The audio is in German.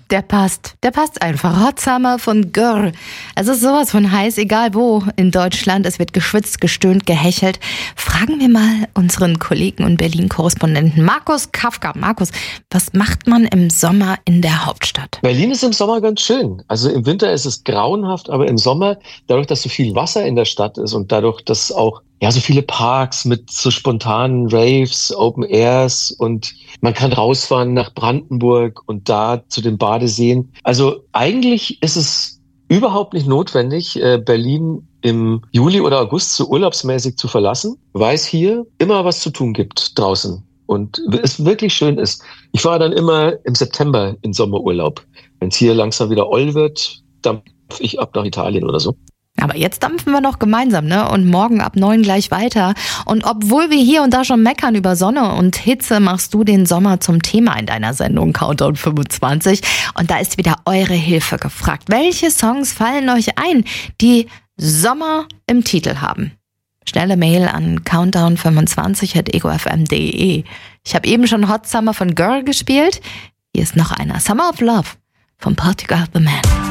Der passt einfach. Hot Summer von Gör. Es ist sowas von heiß, egal wo in Deutschland. Es wird geschwitzt, gestöhnt, gehechelt. Fragen wir mal unseren Kollegen und Berlin-Korrespondenten Markus Kafka. Markus, was macht man im Sommer in der Hauptstadt? Berlin ist im Sommer ganz schön. Also im Winter ist es grauenhaft, aber im Sommer, dadurch, dass so viel Wasser in der Stadt ist und dadurch, dass auch so viele Parks mit so spontanen Raves, Open Airs und man kann rausfahren nach Brandenburg und da zu den Badeseen. Also eigentlich ist es überhaupt nicht notwendig, Berlin im Juli oder August so urlaubsmäßig zu verlassen, weil es hier immer was zu tun gibt draußen und es wirklich schön ist. Ich fahre dann immer im September in Sommerurlaub. Wenn es hier langsam wieder oll wird, dampfe ich ab nach Italien oder so. Aber jetzt dampfen wir noch gemeinsam, ne? Und morgen ab 9 gleich weiter. Und obwohl wir hier und da schon meckern über Sonne und Hitze, machst du den Sommer zum Thema in deiner Sendung Countdown 25. Und da ist wieder eure Hilfe gefragt. Welche Songs fallen euch ein, die Sommer im Titel haben? Schnelle Mail an countdown25@egofm.de. Ich habe eben schon Hot Summer von Girl gespielt. Hier ist noch einer. Summer of Love von Portugal The Man.